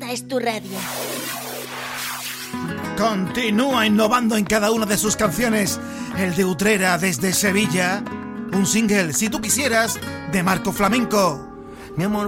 esta es tu radio. Continúa innovando en cada una de sus canciones. El de Utrera desde Sevilla. Un single, Si tú quisieras, de Marco Flamenco. Mi amor,